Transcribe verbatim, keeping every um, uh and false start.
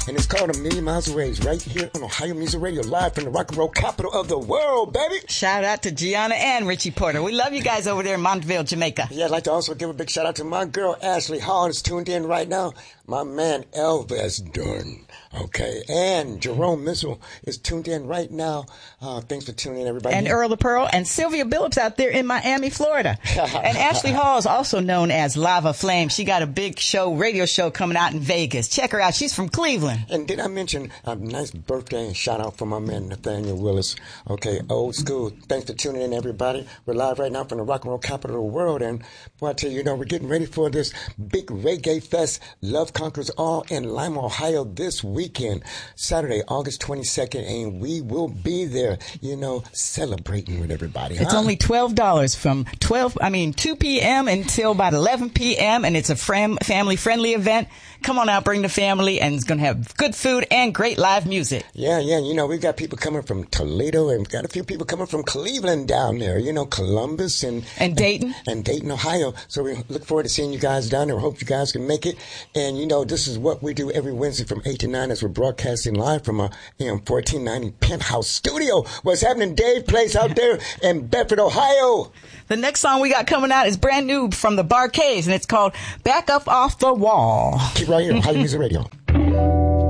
and it's called A Million Miles Away. It's right here on Ohio Music Radio, live from the rock and roll capital of the world, baby. Shout out to Gianna and Richie Porter. We love you guys over there in Montville, Jamaica. Yeah, I'd like to also give a big shout out to my girl, Ashley Hall, is tuned in right now. My man, Elvis Dunn, okay, and Jerome Missile is tuned in right now. Uh, thanks for tuning in, everybody. And Earl of Pearl and Sylvia Billups out there in Miami, Florida. And Ashley Hall is also known as Lava Flame. She got a big show, radio show coming out in Vegas. Check her out. She's from Cleveland. And did I mention a nice birthday and shout out for my man, Nathaniel Willis. Okay, old school. Thanks for tuning in, everybody. We're live right now from the rock and roll capital of the world. And boy, I tell you, you know, we're getting ready for this big reggae fest, Love Conquers All, in Lima, Ohio this weekend, Saturday, August twenty-second, and we will be there, you know, celebrating with everybody. It's huh? only twelve dollars from twelve, I mean, two p.m. until about eleven p.m., and it's a fam- family-friendly event. Come on out, bring the family, and it's going to have good food and great live music. Yeah, yeah, you know, we've got people coming from Toledo, and we've got a few people coming from Cleveland down there, you know, Columbus and... And Dayton. And, and Dayton, Ohio. So we look forward to seeing you guys down there. Hope you guys can make it. And, you know, this is what we do every Wednesday from eight to nine as we're broadcasting live from a A M fourteen ninety Penthouse Studio. What's happening, Dave Place out there in Bedford, Ohio? The next song we got coming out is brand new from the Bar-Kays, and it's called Back Up Off the Wall. Keep right here on Ohio Music Radio.